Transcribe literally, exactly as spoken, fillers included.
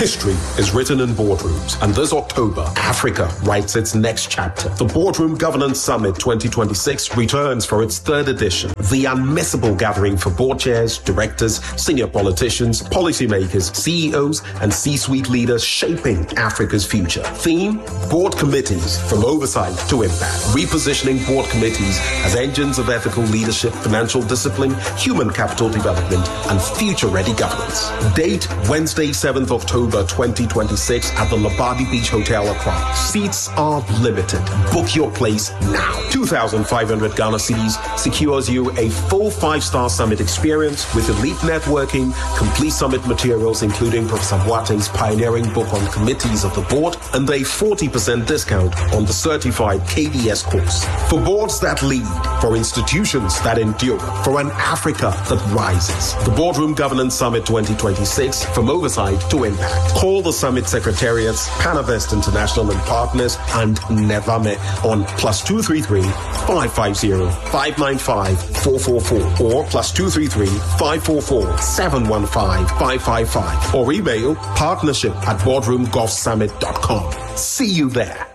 History is written in boardrooms, and this October, Africa writes its next chapter. The Boardroom Governance Summit twenty twenty-six returns for its third edition, the unmissable gathering for board chairs, directors, senior politicians, policymakers, C E Os, and C-suite leaders shaping Africa's future. Theme: Board Committees from Oversight to Impact, repositioning board committees as engines of ethical leadership, financial discipline, human capital development, and future-ready governance. Date: Wednesday, seventh of October twenty twenty-six at the Labadi Beach Hotel, Accra. Seats are limited. Book your place now. two thousand five hundred Ghana cedis secures you a full five-star summit experience with elite networking, complete summit materials including Professor Boateng's pioneering book on committees of the board, and a forty percent discount on the certified K D S course. For boards that lead, for institutions that endure, for an Africa that rises. The Boardroom Governance Summit twenty twenty-six, from oversight to impact. Call the Summit Secretariats, Panavest International and Partners, and Nevame on plus two three three, five five zero, five nine five, four four four or plus two three three, five four four, seven one five, five five five or email partnership at boardroom golf summit dot com. See you there.